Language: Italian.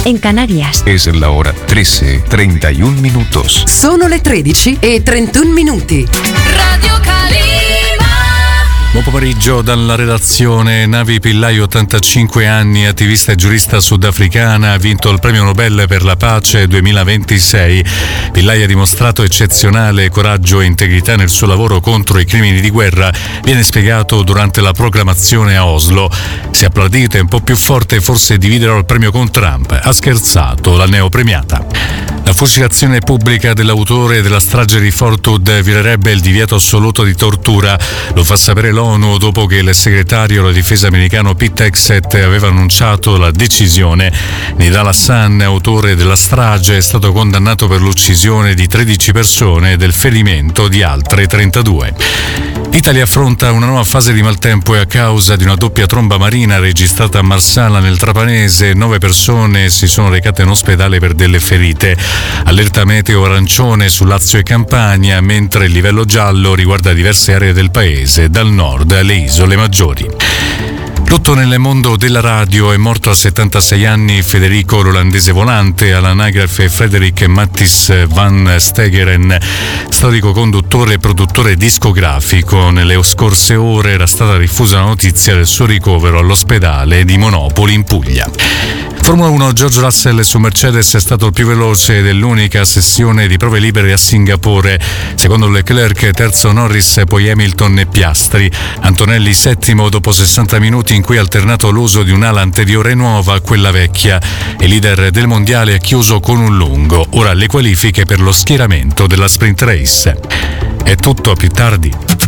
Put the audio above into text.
en Canarias. Es la hora 13:31 minutos. Sono le 13:31. Radio Calima. Buon pomeriggio dalla redazione. Navi Pillay, 85 anni, attivista e giurista sudafricana, ha vinto il premio Nobel per la pace 2026. Pillay ha dimostrato eccezionale coraggio e integrità nel suo lavoro contro i crimini di guerra, viene spiegato durante la proclamazione a Oslo. Se applaudite un po' più forte forse dividerò il premio con Trump, ha scherzato la neopremiata. La fucilazione pubblica dell'autore della strage di Fort Hood violerebbe il divieto assoluto di tortura. Lo fa sapere l'ONU dopo che il segretario della difesa americano Pete Hegseth aveva annunciato la decisione. Nidal Hassan, autore della strage, è stato condannato per l'uccisione di 13 persone e del ferimento di altre 32. L'Italia affronta una nuova fase di maltempo e a causa di una doppia tromba marina registrata a Marsala nel Trapanese, 9 persone si sono recate in ospedale per delle ferite. Allerta meteo arancione su Lazio e Campania, mentre il livello giallo riguarda diverse aree del paese, dal nord alle isole maggiori. Lutto nel mondo della radio, è morto a 76 anni Federico l'olandese volante, all'anagrafe Frederik Matthijs van Stegeren, storico conduttore e produttore discografico. Nelle scorse ore era stata diffusa la notizia del suo ricovero all'ospedale di Monopoli in Puglia. Formula 1, George Russell su Mercedes è stato il più veloce dell'unica sessione di prove libere a Singapore. Secondo Leclerc, terzo Norris, poi Hamilton e Piastri. Antonelli settimo dopo 60 minuti in cui ha alternato l'uso di un'ala anteriore nuova a quella vecchia. Il leader del mondiale ha chiuso con un lungo. Ora le qualifiche per lo schieramento della sprint race. È tutto, a più tardi.